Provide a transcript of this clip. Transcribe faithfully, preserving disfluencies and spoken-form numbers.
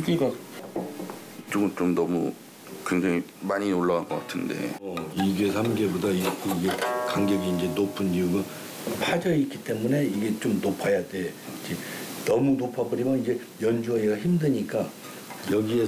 크기가 이쪽은 좀 너무 굉장히 많이 올라간 것 같은데. 어, 이 개, 삼 개보다 이게 간격이 이제 높은 이유가 파져 있기 때문에 이게 좀 높아야 돼. 너무 높아버리면 이제 연주하기가 힘드니까 여기에